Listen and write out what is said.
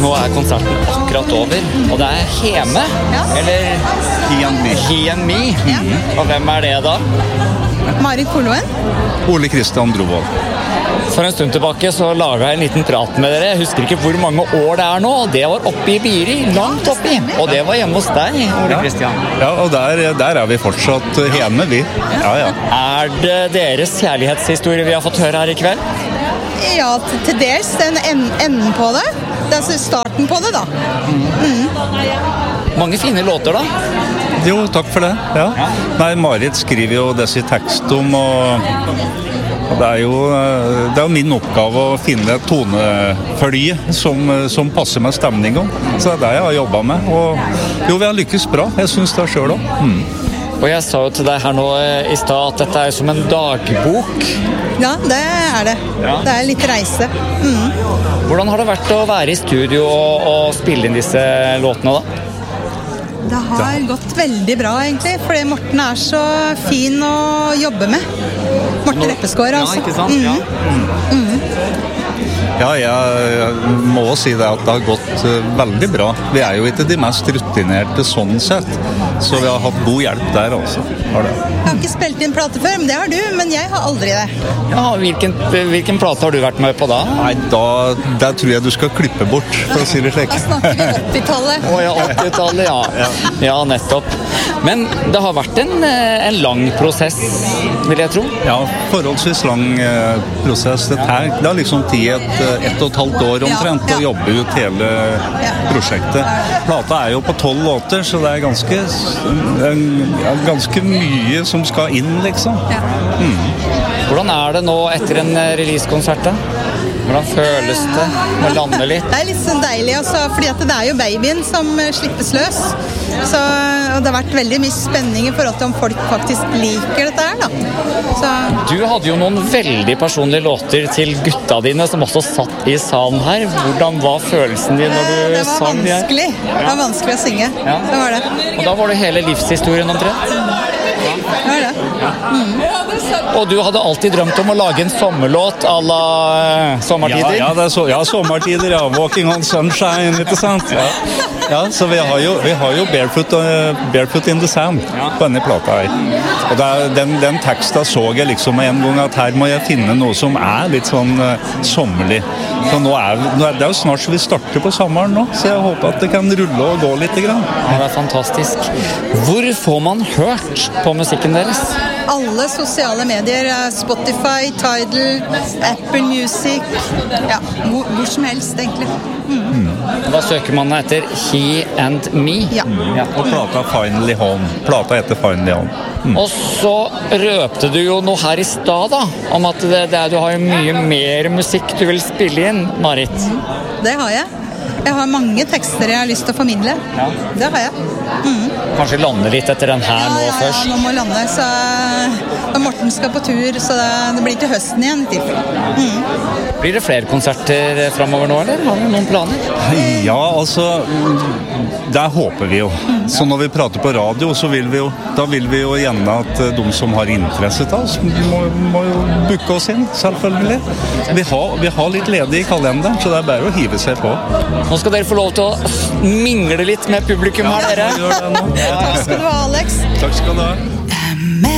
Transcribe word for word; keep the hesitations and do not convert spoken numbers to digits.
nå er konserten akkurat over, og det er Heme, Ja. eller He and me. He and Me. Ja. Og hvem er det da? Marit Koloen. Ole Kristian Drovold. For en stund tilbake så laget jeg en liten prat med dere. Jeg husker ikke hvor mange år det er nå. Det var oppe i Biri, langt oppi. Og det var hjemme hos deg, Ole Kristian. Ja, og der, der er vi fortsatt hjemme, vi. Ja, ja. Er det deres kjærlighetshistorie vi har fått høre her i kveld? Ja, til, til dels den en, enden på det. Det er altså starten på det, da. Mange fine låter da. Jo, takk for det. Ja. Nei, Marit skriver jo disse tekstum, og, og det er jo det er jo min oppgave å finne et tonefølge som, som passer med stemningen. Så det er det jeg har jobbet med. Og jo, vi har lykkes bra. Jeg synes det selv også. Mm. Og jeg sa jo til deg her nå i stad at dette er som en dagbok. Ja, det er det. Ja. Det er litt reise. Mm. Hvordan har det vært å være i studio og, og spille inn disse låtene da? Det har gått veldig bra, egentlig, fordi Morten er så fin å jobbe med. Morten Reppeskår, altså. Ja, ikke sant? Ja. Ja, jeg må si det at det har gått uh, veldig bra. Vi er jo ikke de mest rutinerte sånn sett, så vi har hatt god hjelp der også. Har det. Jeg har ikke spilt inn plate før, men det har du, men jeg har aldri det. Ja, hvilken, hvilken plate har du vært med på da? Nei, da, der tror jeg du skal klippe bort, for å si det slik. Da snakker vi åttitallet. Å ja, åttitallet, ja. ja. Ja, nettopp. Men det har vært en, en lang prosess, vil jeg tro. Ja, forholdsvis lang uh, prosess. Det er, det har liksom tid et, et og et halvt år omtrent Ja, ja. å jobbe ut hele Ja. prosjektet. Plata er jo på tolv låter, så det er ganske, en, ja, ganske mye som skal inn, liksom. Ja. Hvordan er det nå etter en releasekonsert da? Hvordan føles det å lande litt? Det er litt sånn deilig, altså, fordi at det er jo babyen som eh, slippes løs. Så, og det har vært veldig mye spenning i forhold til om folk faktisk liker dette her, da. Så, Du hadde jo noen veldig personlige låter til gutta dine som også satt i salen her. Hvordan var følelsen din når eh, du det var sang de her? vanskelig. Det var vanskelig å synge. Ja. Det var det. Og da var det hele livshistorien omtrent. Det var det. Og du hadde alltid drømt om å lage en sommerlåt à la eh, sommertider. Ja, ja, det er så, ja, sommertider, ja. Walking on sunshine, ikke sant? Ja, ja så vi har jo, vi har jo barefoot, uh, barefoot in the sand på denne plata her. Og det er, den, den teksten så jeg liksom en gang at her må jeg finne noe som er litt sånn uh, sommerlig. Så nå er, nå er det jo snart så vi starter på sommeren nå, så jeg håper at det kan rulle og gå litt grann. Ja, det er fantastisk. Hvor får man hørt på musikken deres? Alle sosiale medier, eh, Spotify, Tidal, Apple Music, ja, hvor, hvor som helst, egentlig. Da søker man etter He and Me. Ja. Ja. Og plata Finally Home. Plata heter Finally Home. Mm. Og så røpte du jo noe her i stad da, om at det, det, du har jo mye mer musikk du vil spille inn, Marit. Det har jeg. Jeg har mange tekster jeg har lyst til å formidle. Ja. Det har jeg. Kanskje lande litt etter den her Ja, nå ja, ja, først. nå må jeg lande, så og Morten skal på tur, så det, det blir til høsten igjen i tilfelle. Blir det flere konserter fremover nå, eller har du noen planer? Ja, altså, det håper vi jo. Så når vi prater på radio, så vil vi jo, da vil vi jo gjerne at eh, de som har interesse til oss, må, må jo booke oss inn, selvfølgelig. Vi har, vi har litt ledig i kalenderen, så det er bare å hive seg på. Nå skal dere få lov til å mingle litt med publikum her, dere. Gjør det nå. Takk skal du ha, Alex. Takk skal du ha.